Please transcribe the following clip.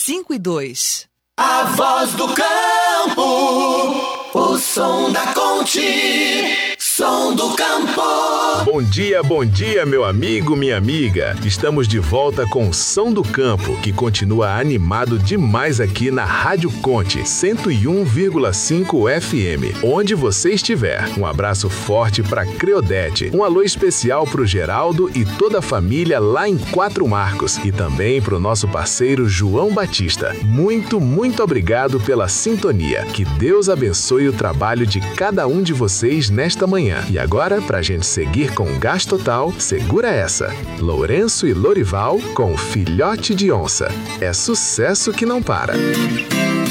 5 e 2. A voz do campo, o som da Conte, som do campo. Bom dia, meu amigo, minha amiga. Estamos de volta com o Som do Campo, que continua animado demais aqui na Rádio Conte 101,5 FM, onde você estiver. Um abraço forte para Creodete, um alô especial pro Geraldo e toda a família lá em Quatro Marcos e também pro nosso parceiro João Batista. Muito obrigado pela sintonia. Que Deus abençoe o trabalho de cada um de vocês nesta manhã. E agora, pra gente seguir com Gás Total, segura essa. Lourenço e Lorival com Filhote de Onça. É sucesso que não para.